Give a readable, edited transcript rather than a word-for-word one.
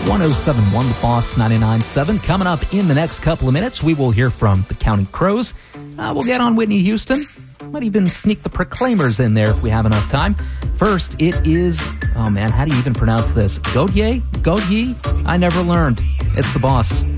107.1 The Boss 99.7. Coming up in the next couple of minutes, we will hear from the County Crows. We'll get on Whitney Houston. Might even sneak the Proclaimers in there if we have enough time. First, it is, oh man, how do you even pronounce this? Gautier? I never learned. It's The Boss.